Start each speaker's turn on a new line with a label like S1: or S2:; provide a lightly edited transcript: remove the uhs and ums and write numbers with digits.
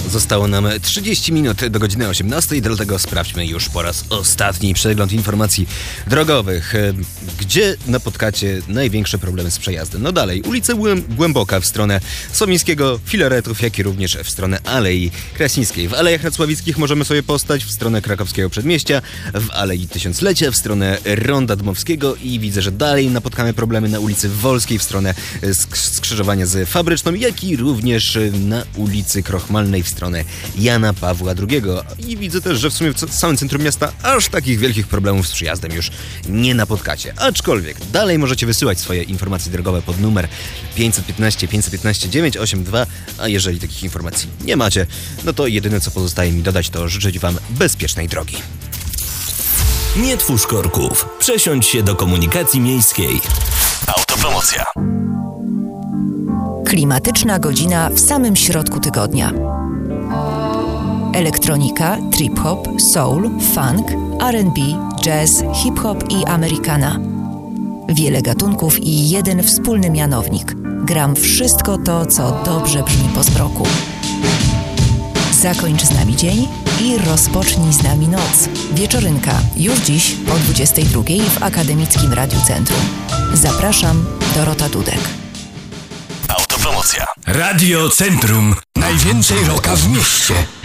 S1: Zostało nam 30 minut do godziny 18, dlatego sprawdźmy już po raz ostatni przegląd informacji drogowych. Gdzie napotkacie największe problemy z przejazdem? No dalej, ulica Głęboka w stronę Sowińskiego, Filaretów, jak i również w stronę Alei Krasińskiej. W Alejach Racławickich możemy sobie postać w stronę Krakowskiego Przedmieścia, w Alei Tysiąclecia, w stronę Ronda Dmowskiego i widzę, że dalej napotkamy problemy na ulicy Wolskiej w stronę skrzyżowania z Fabryczną, jak i również na ulicy Krochmalnej w stronę Jana Pawła II. I widzę też, że w sumie w samym centrum miasta aż takich wielkich problemów z przyjazdem już nie napotkacie. Aczkolwiek dalej możecie wysyłać swoje informacje drogowe pod numer 515 982, a jeżeli takich informacji nie macie, no to jedyne co pozostaje mi dodać, to życzyć Wam bezpiecznej drogi.
S2: Nie twórz korków. Przesiądź się do komunikacji miejskiej. Autopromocja.
S3: Klimatyczna godzina w samym środku tygodnia. Elektronika, trip-hop, soul, funk, R&B, jazz, hip-hop i americana. Wiele gatunków i jeden wspólny mianownik. Gram wszystko to, co dobrze brzmi po zmroku. Zakończ z nami dzień i rozpocznij z nami noc. Wieczorynka już dziś po 22 w Akademickim Radiu Centrum. Zapraszam, Dorota Dudek.
S2: Autopromocja. Radio Centrum. Najwięcej rocka w mieście.